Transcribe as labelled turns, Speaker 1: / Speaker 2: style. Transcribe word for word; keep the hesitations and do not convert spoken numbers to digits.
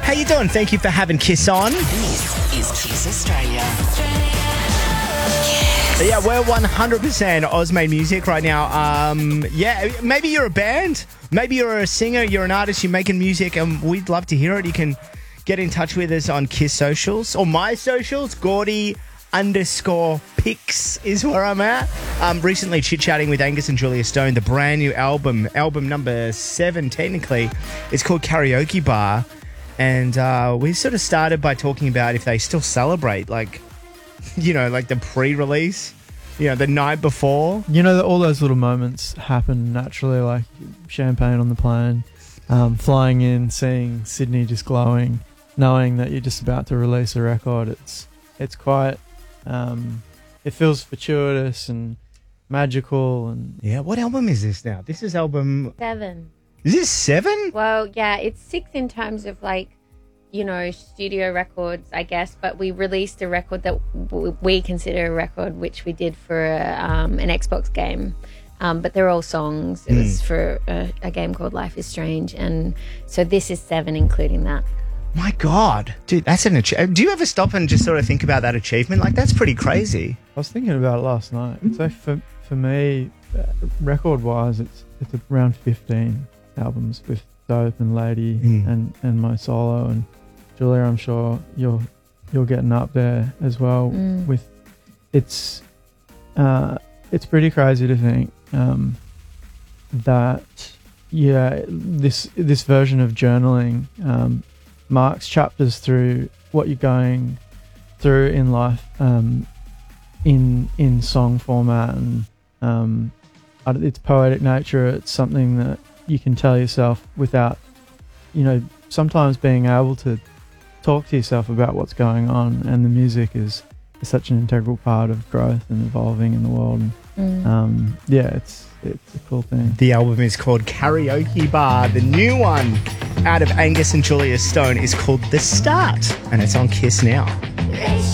Speaker 1: How you doing? Thank you for having Kiss on.
Speaker 2: This is Kiss Australia.
Speaker 1: Yeah, we're one hundred percent Oz-made music right now. Um, yeah, maybe you're a band. Maybe you're a singer. You're an artist. You're making music, and we'd love to hear it. You can get in touch with us on Kiss socials or my socials. Gordy underscore pics is where I'm at. Um, recently chit-chatting with Angus and Julia Stone. The brand new album, album number seven technically, is called Karaoke Bar. And uh, we sort of started by talking about if they still celebrate, like, you know, like the pre-release, you know, the night before.
Speaker 3: You know, all those little moments happen naturally, like champagne on the plane, um, flying in, seeing Sydney just glowing, knowing that you're just about to release a record. It's it's quite, um, it feels fortuitous and magical. And
Speaker 1: Yeah, what album is this now? This is album...
Speaker 4: Seven.
Speaker 1: Is this seven?
Speaker 4: Well, yeah, it's six in terms of like, you know, studio records, I guess. But we released a record that w- we consider a record, which we did for a, um, an Xbox game. Um, but they're all songs. It
Speaker 1: Mm.
Speaker 4: was for a, a game called Life is Strange. And so this is seven, including that.
Speaker 1: My God. Dude, that's an achievement. Do you ever stop and just sort of think about that achievement? Like, that's pretty crazy.
Speaker 3: I was thinking about it last night. So for for me, uh, record-wise, it's it's around fifteen albums with Dope and Lady
Speaker 1: Mm.
Speaker 3: and, and my solo. And Julia, I'm sure you're you're getting up there as well.
Speaker 4: Mm.
Speaker 3: With it's uh, it's pretty crazy to think um, that yeah this this version of journaling um, marks chapters through what you're going through in life um, in in song format, and um, its poetic nature. It's something that you can tell yourself without, you know, sometimes being able to talk to yourself about what's going on. And the music is, is such an integral part of growth and evolving in the world. And,
Speaker 4: Mm.
Speaker 3: um, yeah, it's it's a cool thing.
Speaker 1: The album is called Karaoke Bar. The new one out of Angus and Julia Stone is called The Start, and it's on Kiss now.